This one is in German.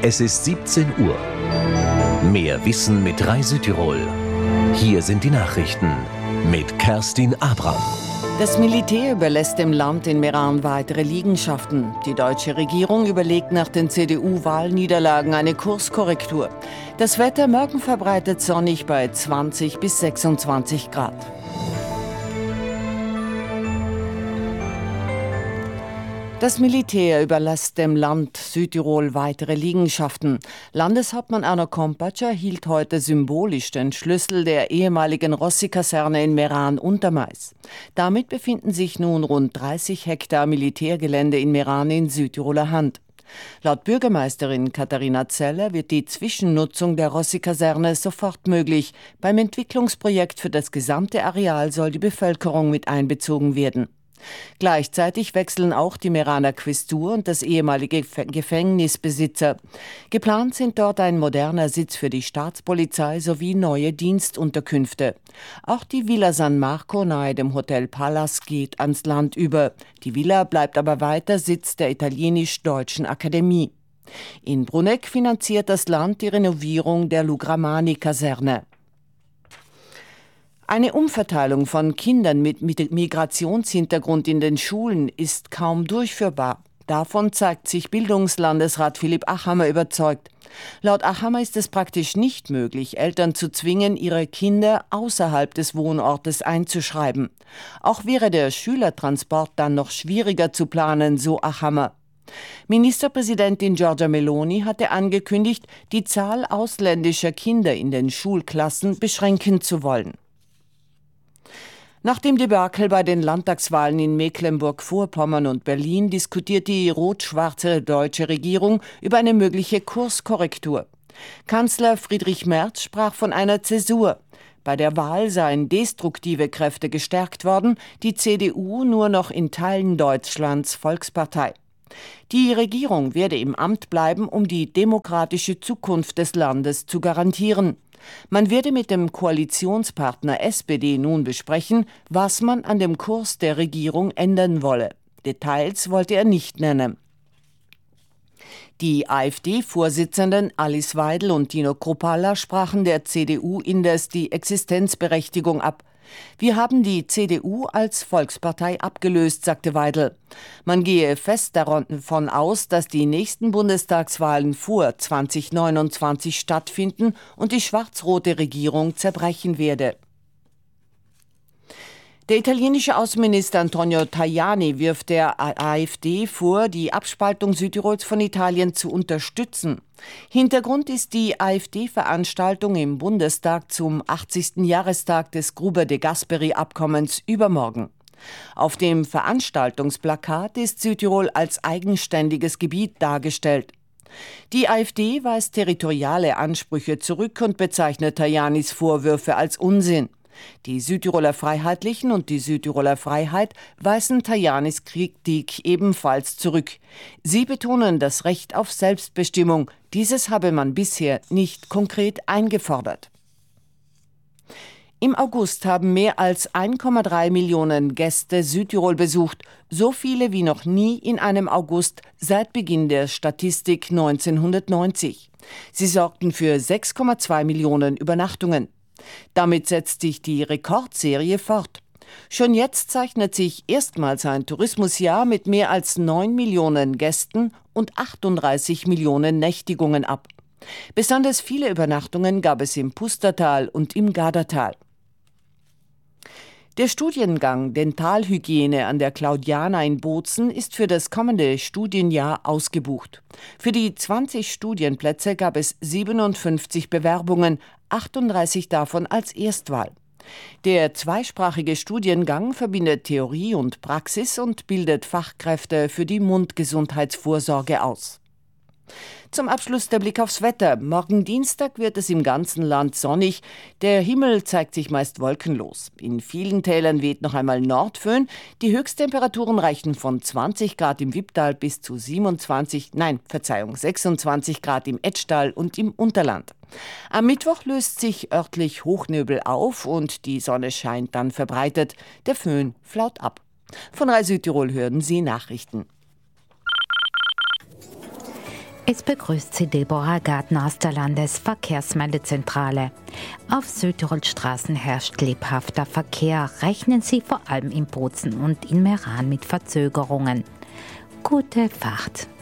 Es ist 17 Uhr. Mehr Wissen mit Rai Südtirol. Hier sind die Nachrichten mit Kerstin Abram. Das Militär überlässt dem Land in Meran weitere Liegenschaften. Die deutsche Regierung überlegt nach den CDU-Wahlniederlagen eine Kurskorrektur. Das Wetter morgen verbreitet sonnig bei 20 bis 26 Grad. Das Militär überlässt dem Land Südtirol weitere Liegenschaften. Landeshauptmann Arno Kompatscher hielt heute symbolisch den Schlüssel der ehemaligen Rossi-Kaserne in Meran-Untermais. Damit befinden sich nun rund 30 Hektar Militärgelände in Meran in Südtiroler Hand. Laut Bürgermeisterin Katharina Zeller wird die Zwischennutzung der Rossi-Kaserne sofort möglich. Beim Entwicklungsprojekt für das gesamte Areal soll die Bevölkerung mit einbezogen werden. Gleichzeitig wechseln auch die Meraner Quästur und das ehemalige Gefängnisbesitzer. Geplant sind dort ein moderner Sitz für die Staatspolizei sowie neue Dienstunterkünfte. Auch die Villa San Marco nahe dem Hotel Palace geht ans Land über. Die Villa bleibt aber weiter Sitz der Italienisch-Deutschen Akademie. In Bruneck finanziert das Land die Renovierung der Lugramani-Kaserne. Eine Umverteilung von Kindern mit Migrationshintergrund in den Schulen ist kaum durchführbar. Davon zeigt sich Bildungslandesrat Philipp Achammer überzeugt. Laut Achammer ist es praktisch nicht möglich, Eltern zu zwingen, ihre Kinder außerhalb des Wohnortes einzuschreiben. Auch wäre der Schülertransport dann noch schwieriger zu planen, so Achammer. Ministerpräsidentin Giorgia Meloni hatte angekündigt, die Zahl ausländischer Kinder in den Schulklassen beschränken zu wollen. Nach dem Debakel bei den Landtagswahlen in Mecklenburg-Vorpommern und Berlin diskutiert die rot-schwarze deutsche Regierung über eine mögliche Kurskorrektur. Kanzler Friedrich Merz sprach von einer Zäsur. Bei der Wahl seien destruktive Kräfte gestärkt worden, die CDU nur noch in Teilen Deutschlands Volkspartei. Die Regierung werde im Amt bleiben, um die demokratische Zukunft des Landes zu garantieren. Man werde mit dem Koalitionspartner SPD nun besprechen, was man an dem Kurs der Regierung ändern wolle. Details wollte er nicht nennen. Die AfD-Vorsitzenden Alice Weidel und Dino Kruppalla sprachen der CDU indes die Existenzberechtigung ab. Wir haben die CDU als Volkspartei abgelöst, sagte Weidel. Man gehe fest davon aus, dass die nächsten Bundestagswahlen vor 2029 stattfinden und die schwarz-rote Regierung zerbrechen werde. Der italienische Außenminister Antonio Tajani wirft der AfD vor, die Abspaltung Südtirols von Italien zu unterstützen. Hintergrund ist die AfD-Veranstaltung im Bundestag zum 80. Jahrestag des Gruber-de Gasperi-Abkommens übermorgen. Auf dem Veranstaltungsplakat ist Südtirol als eigenständiges Gebiet dargestellt. Die AfD weist territoriale Ansprüche zurück und bezeichnet Tajanis Vorwürfe als Unsinn. Die Südtiroler Freiheitlichen und die Südtiroler Freiheit weisen Tajanis Kritik ebenfalls zurück. Sie betonen das Recht auf Selbstbestimmung. Dieses habe man bisher nicht konkret eingefordert. Im August haben mehr als 1,3 Millionen Gäste Südtirol besucht, so viele wie noch nie in einem August seit Beginn der Statistik 1990. Sie sorgten für 6,2 Millionen Übernachtungen. Damit setzt sich die Rekordserie fort. Schon jetzt zeichnet sich erstmals ein Tourismusjahr mit mehr als 9 Millionen Gästen und 38 Millionen Nächtigungen ab. Besonders viele Übernachtungen gab es im Pustertal und im Gardatal. Der Studiengang Dentalhygiene an der Claudiana in Bozen ist für das kommende Studienjahr ausgebucht. Für die 20 Studienplätze gab es 57 Bewerbungen, 38 davon als Erstwahl. Der zweisprachige Studiengang verbindet Theorie und Praxis und bildet Fachkräfte für die Mundgesundheitsvorsorge aus. Zum Abschluss der Blick aufs Wetter. Morgen Dienstag wird es im ganzen Land sonnig. Der Himmel zeigt sich meist wolkenlos. In vielen Tälern weht noch einmal Nordföhn. Die Höchsttemperaturen reichen von 20 Grad im Wipptal bis zu 26 Grad im Etschtal und im Unterland. Am Mittwoch löst sich örtlich Hochnebel auf und die Sonne scheint dann verbreitet. Der Föhn flaut ab. Von Rai Südtirol hören Sie Nachrichten. Es begrüßt Sie Deborah Gartner aus der Landesverkehrsmeldezentrale. Auf Südtirols Straßen herrscht lebhafter Verkehr. Rechnen Sie vor allem in Bozen und in Meran mit Verzögerungen. Gute Fahrt!